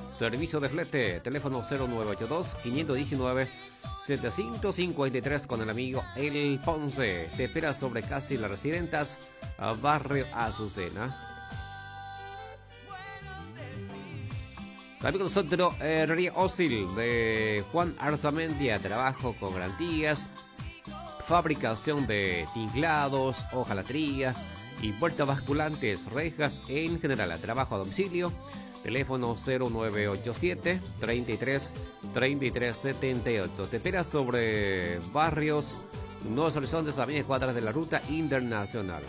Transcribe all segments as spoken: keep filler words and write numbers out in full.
Servicio de flete, teléfono cero nueve ocho dos, cinco uno nueve, setecientos cincuenta y tres con el amigo El Ponce. Te espera sobre casi las Residentas, barrio Azucena. También con nosotros Herrería Ósil de Juan Arzamendia, trabajo con garantías, fabricación de tinklados, hojalatría y puertas basculantes, rejas en general, trabajo a domicilio. Teléfono cero nueve ocho siete, treinta y tres, treinta y tres setenta y ocho. Te espera sobre barrios Nuevos Horizontes, a veinte cuadras de la ruta internacional.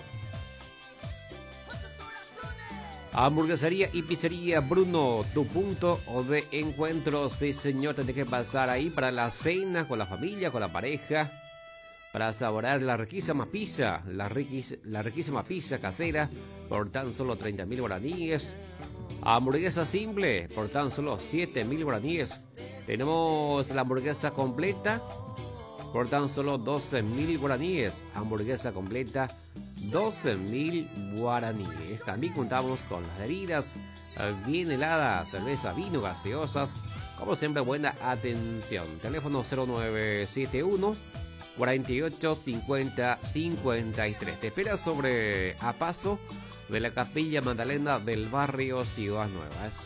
Hamburguesería y pizzería Bruno, tu punto de encuentro. Sí, señor, tendré que pasar ahí para la cena, con la familia, con la pareja, para saborear la riquísima pizza, la, riquis, la riquísima pizza casera por tan solo treinta mil guaraníes. Hamburguesa simple por tan solo siete mil guaraníes. Tenemos la hamburguesa completa por tan solo doce mil guaraníes. Hamburguesa completa, doce mil guaraníes. También contamos con las bebidas bien heladas, cerveza, vino, gaseosas. Como siempre, buena atención. Teléfono cero nueve siete uno, cuarenta y ocho, cincuenta, cincuenta y tres. Te espera sobre a paso de la Capilla Magdalena del barrio Ciudad Nuevas.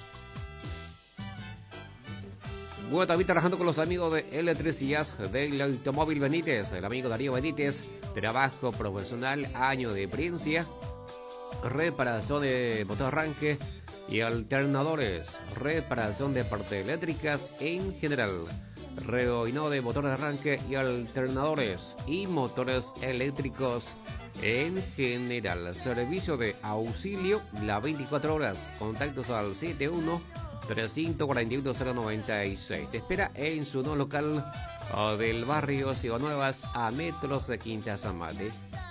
Bueno, también trabajando con los amigos de Electricidad del Automóvil Benítez, el amigo Darío Benítez, trabajo profesional, año de experiencia, reparación de motor arranque y alternadores, reparación de partes eléctricas en general, reboinado de motor de arranque y alternadores y motores eléctricos en general. Servicio de auxilio las veinticuatro horas. Contactos al setenta y uno, trescientos cuarenta y uno, cero noventa y seis. Te espera en su nuevo local uh, del barrio Ciudad Nuevas, a metros de Quinta San Mate.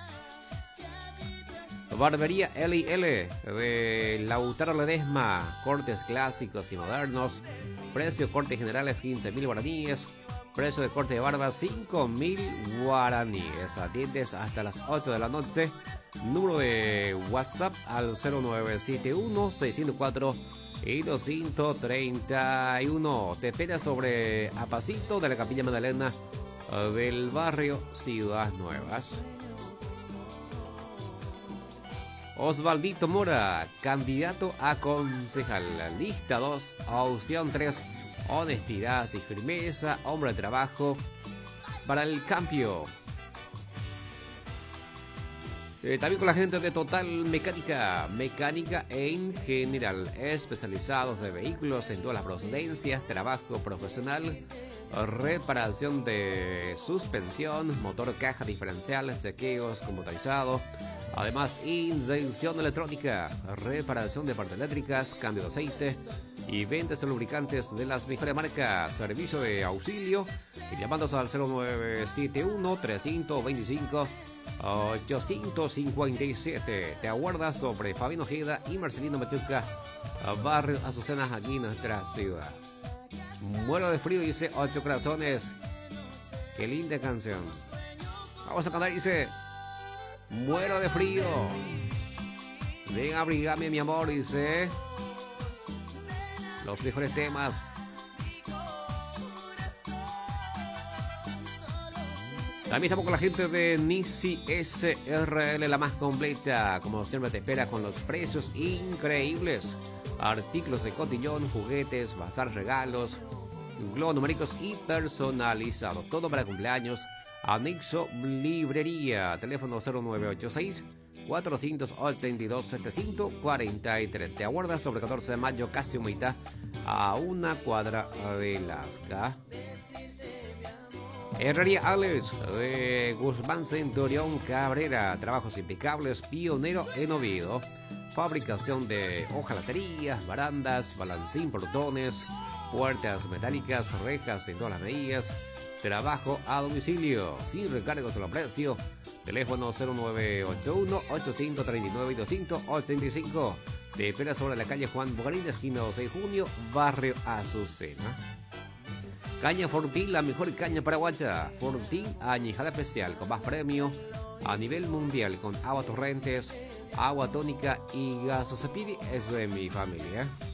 Barbería L y L de Lautaro Ledesma, cortes clásicos y modernos. Precio corte generales quince mil guaraníes. Precio de corte de barba cinco mil guaraníes. Atiendes hasta las ocho de la noche. Número de WhatsApp al cero nueve siete uno, seiscientos cuatro y doscientos treinta y uno. Te espera sobre a pasito de la Capilla Magdalena del barrio Ciudad Nuevas. Osvaldito Mora, candidato a concejal. Lista dos, opción tres. Honestidad y firmeza, hombre de trabajo para el cambio. Eh, también con la gente de Total Mecánica, mecánica en general, especializados de vehículos en todas las procedencias, trabajo profesional, reparación de suspensión, motor, caja diferencial, chequeos computarizados. Además, inyección electrónica, reparación de partes eléctricas, cambio de aceite y ventas de lubricantes de las mejores marcas. Servicio de auxilio, llamándonos al cero nueve siete uno, trescientos veinticinco, ochocientos cincuenta y siete. Te aguarda sobre Fabián Ojeda y Marcelino Machuca, barrio Azucena, aquí en nuestra ciudad. Muero de frío, dice Ocho Corazones. Qué linda canción. Vamos a cantar, dice: muero de frío, ven a abrigarme, mi amor, dice. Los mejores temas. También estamos con la gente de Nisi S R L, la más completa. Como siempre te espera con los precios increíbles. Artículos de cotillón, juguetes, bazar, regalos, globos numéricos y personalizados. Todo para cumpleaños. Anexo Librería. Teléfono cero nueve ocho seis, cuatrocientos ochenta y dos, setecientos cuarenta y tres. Te aguarda sobre catorce de mayo, casi humita, a una cuadra de Lasca. Herrería Alex de Guzmán Centurión Cabrera. Trabajos impecables, pionero en Oviedo. Fabricación de hojalaterías, barandas, balancín, portones, puertas metálicas, rejas en todas las medidas. Trabajo a domicilio, sin recargos a los precios. Teléfono cero nueve ocho uno, ochocientos treinta y nueve, doscientos ochenta y cinco. Te espera sobre la calle Juan Bogarín, esquina doce de junio, barrio Azucena. Caña Fortín, la mejor caña paraguaya. Fortín, añejada especial, con más premio a nivel mundial, con agua torrentes, agua tónica y gasosepidi. Es de mi familia.